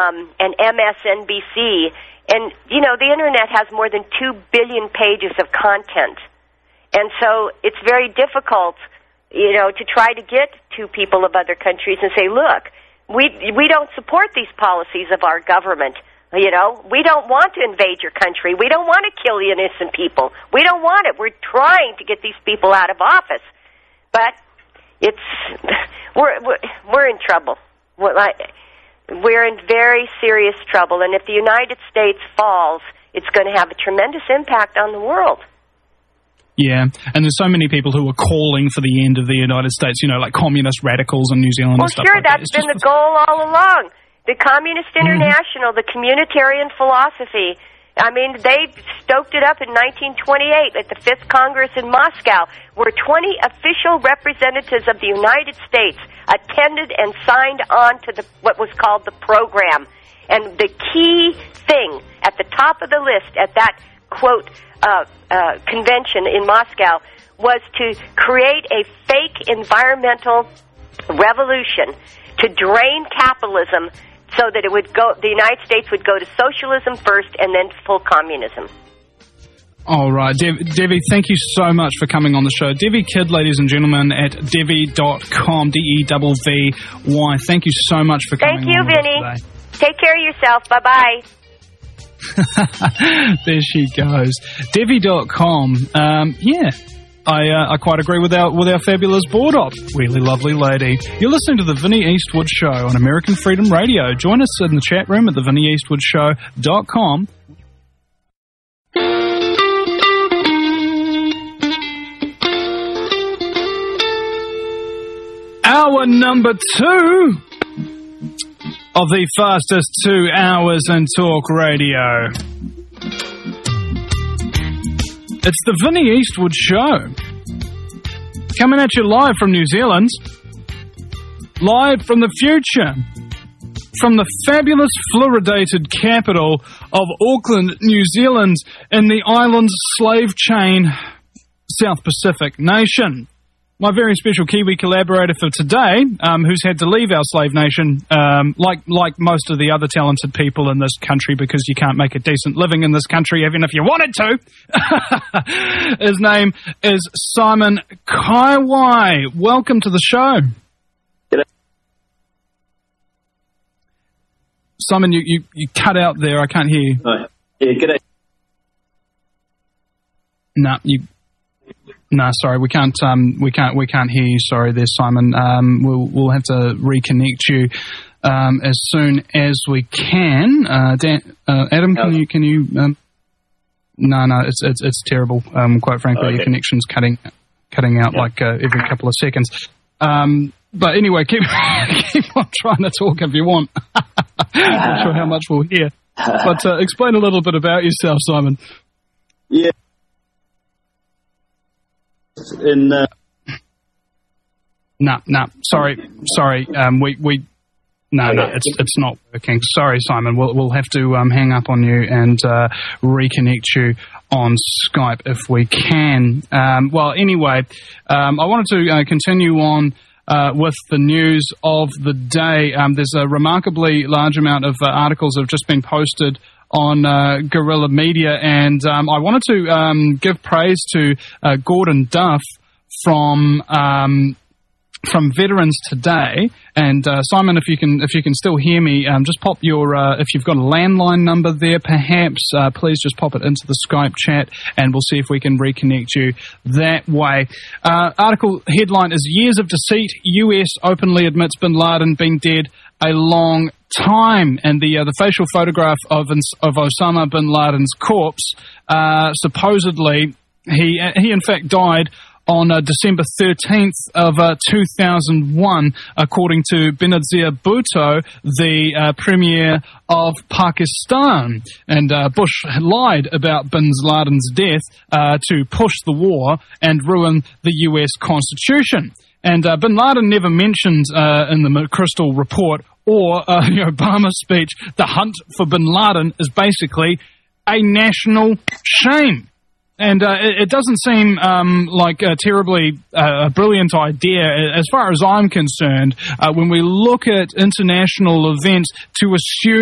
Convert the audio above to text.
and MSNBC. And, you know, the Internet has more than 2 billion pages of content. And so it's very difficult, you know, to try to get to people of other countries and say, look, we don't support these policies of our government. You know, we don't want to invade your country. We don't want to kill the innocent people. We don't want it. We're trying to get these people out of office. But we're in trouble. We're in very serious trouble, and if the United States falls, it's going to have a tremendous impact on the world. Yeah, and there's so many people who are calling for the end of the United States, you know, like communist radicals in New Zealand and stuff like that. Well, sure, that's been the goal all along. The Communist International, the communitarian philosophy, I mean, they stoked it up in 1928 at the Fifth Congress in Moscow, where 20 official representatives of the United States attended and signed on to what was called the program. And the key thing at the top of the list at that, quote, convention in Moscow was to create a fake environmental revolution to drain capitalism so that it would go, the United States would go to socialism first and then full communism. All right. Devi, thank you so much for coming on the show. Devi Kidd, ladies and gentlemen, at Devi.com, DEVVY. Thank you so much for coming on. Thank you, Vinny. Take care of yourself. Bye-bye. There she goes. Devi.com. Yeah. I quite agree with our fabulous board op. Really lovely lady. You're listening to the Vinnie Eastwood Show on American Freedom Radio. Join us in the chat room at thevinnieeastwoodshow.com. Hour number 2 of the fastest 2 hours in talk radio. It's the Vinnie Eastwood Show. Coming at you live from New Zealand. Live from the future. From the fabulous fluoridated capital of Auckland, New Zealand, in the island's slave chain, South Pacific nation. My very special Kiwi collaborator for today, who's had to leave our slave nation, like most of the other talented people in this country, because you can't make a decent living in this country even if you wanted to. His name is Simon Kaiwai. Welcome to the show. G'day. Simon, you cut out there. I can't hear you. Yeah, g'day. No, sorry, we can't hear you. Sorry, there, Simon. We'll have to reconnect you as soon as we can. Adam, can you? No, it's terrible. Quite frankly, okay. Your connection's cutting out like every couple of seconds. But anyway, keep on trying to talk if you want. Not sure how much we'll hear, but explain a little bit about yourself, Simon. Yeah. No, sorry. It's not working. Sorry, Simon. We'll have to hang up on you and reconnect you on Skype if we can. Well, anyway, I wanted to continue on with the news of the day. There's a remarkably large amount of articles that have just been posted on Guerrilla Media, and I wanted to give praise to Gordon Duff from Veterans Today. And Simon, if you can still hear me, just pop your if you've got a landline number there, perhaps please just pop it into the Skype chat, and we'll see if we can reconnect you that way. Article headline is "Years of Deceit. U.S. openly admits Bin Laden been dead a long time," and the facial photograph of Osama bin Laden's corpse. Supposedly, he in fact died on December 13th of 2001, according to Benazir Bhutto, the premier of Pakistan. And Bush lied about bin Laden's death to push the war and ruin the U.S. Constitution. And bin Laden never mentioned in the McChrystal report or the Obama speech, the hunt for bin Laden is basically a national shame. And it doesn't seem like a terribly brilliant idea, as far as I'm concerned, when we look at international events, to assume